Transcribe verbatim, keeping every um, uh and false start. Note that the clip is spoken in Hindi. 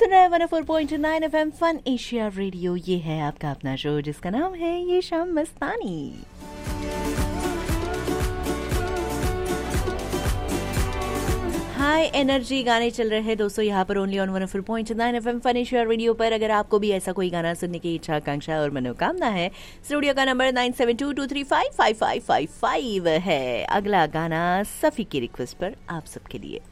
सुन रहे हैं one O four point nine F M fun Asia radio. ये है आपका अपना शो जिसका नाम है ये शाम मस्तानी। हाई एनर्जी गाने चल रहे हैं दोस्तों यहाँ पर only on one O four point nine F M fun Asia radio पर। अगर आपको भी ऐसा कोई गाना सुनने की इच्छा आकांक्षा और मनोकामना है, स्टूडियो का number nine seven to to three five five five five five है। अगला गाना सफ़ी की रिक्वेस्ट पर आप सबके लिए।